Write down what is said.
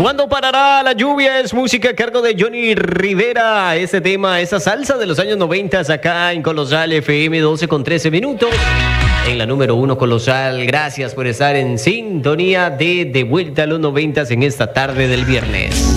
¿Cuándo parará la lluvia? Es música a cargo de Johnny Rivera. Ese tema, esa salsa de los años 90 acá en Colosal FM, 12 con 13 minutos. En la número 1 Colosal, gracias por estar en sintonía de vuelta a los 90 en esta tarde del viernes.